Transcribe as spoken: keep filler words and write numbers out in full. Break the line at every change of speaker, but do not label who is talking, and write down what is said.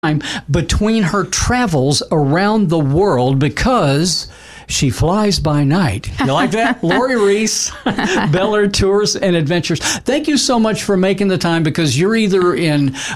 between her travels around the world because she flies by night. You like that? Lori Reese, Bel Air Tours and Adventures. Thank you so much for making the time, because you're either in